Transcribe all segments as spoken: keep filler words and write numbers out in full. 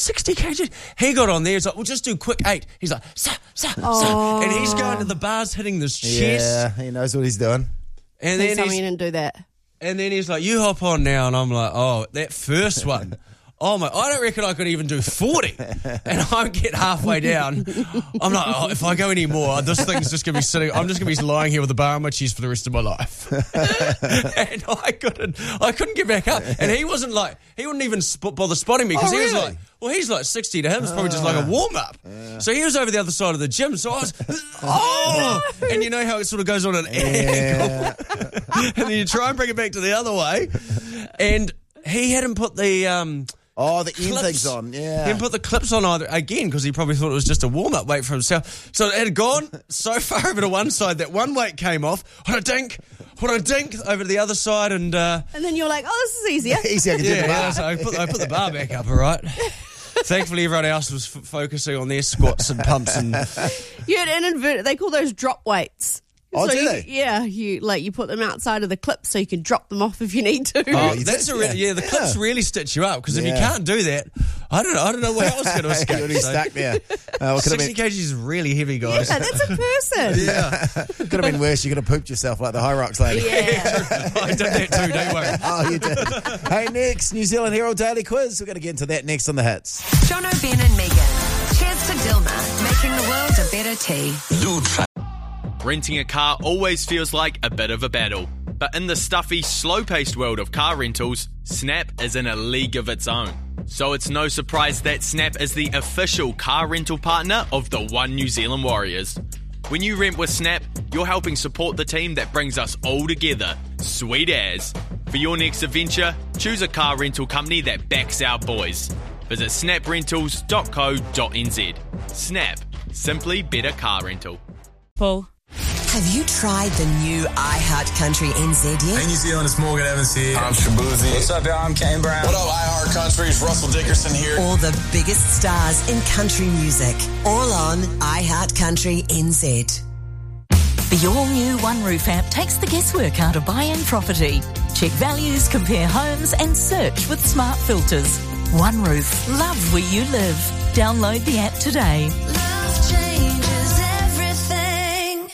sixty kilograms. He got on there. He's like, we'll just do quick eight. He's like, sa, sa, sa. And he's going to the bars, hitting this chest. Yeah, he knows what he's doing. And Please then tell he's, me you didn't do that. and then he's like, you hop on now. And I'm like, oh, that first one. Oh my, I don't reckon I could even do forty. And I get halfway down. I'm like, oh, if I go any more, this thing's just going to be sitting, I'm just going to be lying here with a bar on my chest for the rest of my life. And I couldn't, I couldn't get back up. And he wasn't like, he wouldn't even sp- bother spotting me because Oh, he was really? like, well, he's like sixty to him. It's probably just like a warm up. Yeah. So he was over the other side of the gym. So I was, oh, and you know how it sort of goes on an Yeah. angle. And then you try and bring it back to the other way. And he hadn't put the, um, Oh, the end clips. thing's on, yeah. He didn't put the clips on either again because he probably thought it was just a warm up weight for himself. So it had gone so far over to one side that one weight came off. What a dink, what a dink over to the other side, and uh, And then you're like, oh, this is easier. Easy, I can do yeah, the bar. yeah, so I put, I put the bar back up. All right. Thankfully, everyone else was f- focusing on their squats and pumps and. You had an inverted, they call those drop weights. Oh, do you, they? Yeah, you like you put them outside of the clips so you can drop them off if you need to. Oh, you that's did? a re- yeah. The Yeah. clips really stitch you up because if you Yeah. can't do that, I don't know. I don't know where else going to escape. You're already So stuck there. Uh, what could have sixty been, kilograms is really heavy, guys. Yeah, that's a person. Yeah, could have been worse. You could have pooped yourself like the High Rocks lady. Yeah. I did that too. Don't worry. Oh, you did. Hey, next, New Zealand Herald Daily Quiz. We're going to get into that next on the hits. Jono, Ben and Megan. Cheers to Dilma, making the world a better tea. Renting a car always feels like a bit of a battle. But in the stuffy, slow-paced world of car rentals, Snap is in a league of its own. So it's no surprise that Snap is the official car rental partner of the One New Zealand Warriors. When you rent with Snap, you're helping support the team that brings us all together. Sweet as. For your next adventure, choose a car rental company that backs our boys. Visit snap rentals dot co dot n z. Snap. Simply better car rental. Paul. Have you tried the new iHeartCountry N Z yet? Hey New Zealand, it's Morgan Evans here. I'm Shabuzi. What's up, y'all? I'm Kane Brown. What up, iHeartCountry? It's Russell Dickerson here. All the biggest stars in country music, all on iHeartCountry N Z. The all-new One Roof app takes the guesswork out of buying property. Check values, compare homes and search with smart filters. One Roof. Love where you live. Download the app today. Love changes everything.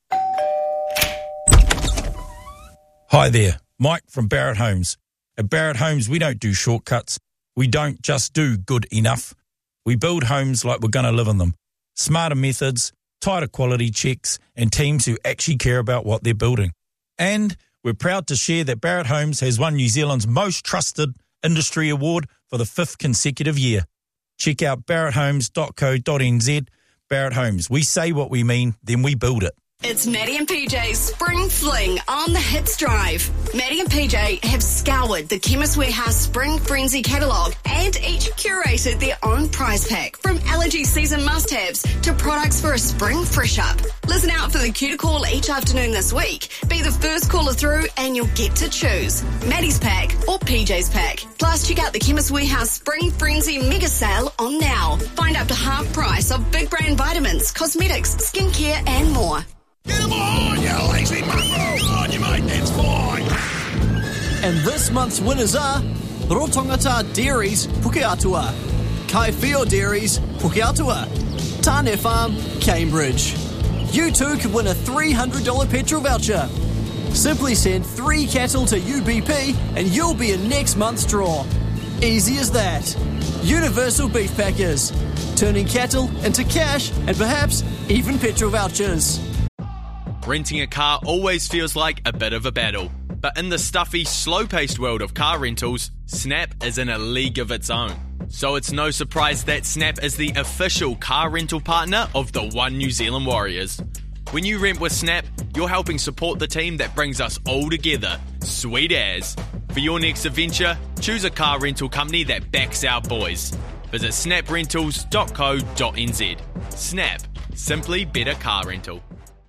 Hi there, Mike from Barrett Homes. At Barrett Homes, we don't do shortcuts. We don't just do good enough. We build homes like we're going to live in them. Smarter methods, tighter quality checks, and teams who actually care about what they're building. And we're proud to share that Barrett Homes has won New Zealand's most trusted industry award for the fifth consecutive year. Check out barrett homes dot co dot n z. Barrett Homes. We say what we mean, then we build it. It's Maddie and P J's Spring Fling on the Hits Drive. Maddie and P J have scoured the Chemist Warehouse Spring Frenzy catalogue and each curated their own prize pack, from allergy season must-haves to products for a spring fresh-up. Listen out for the cue to call each afternoon this week. Be the first caller through and you'll get to choose Maddie's pack or P J's pack. Plus, check out the Chemist Warehouse Spring Frenzy mega sale on now. Find up to half price of big brand vitamins, cosmetics, skincare and more. Get him on, you lazy mongrel! Come on, you mate, that's fine. And this month's winners are Rotongata Dairies Pukeatua, Kaifeo Dairies Pukeatua, Tane Farm Cambridge. You too could win a three hundred dollars petrol voucher. Simply send three cattle to U B P and you'll be in next month's draw. Easy as that. Universal Beef Packers, turning cattle into cash and perhaps even petrol vouchers. Renting a car always feels like a bit of a battle. But in the stuffy, slow-paced world of car rentals, Snap is in a league of its own. So it's no surprise that Snap is the official car rental partner of the One New Zealand Warriors. When you rent with Snap, you're helping support the team that brings us all together. Sweet as. For your next adventure, choose a car rental company that backs our boys. Visit snap rentals dot co dot n z. Snap. Simply better car rental.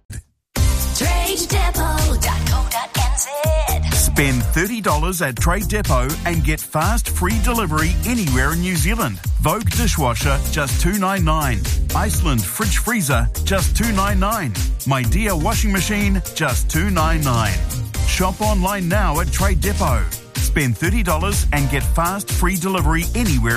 trade depot dot co dot n z. Spend thirty dollars at Trade Depot and get fast free delivery anywhere in New Zealand. Vogue dishwasher, just two dollars ninety-nine. Iceland fridge freezer, just two dollars ninety-nine. My Dear washing machine, just two dollars ninety-nine. Shop online now at Trade Depot. Spend thirty dollars and get fast free delivery anywhere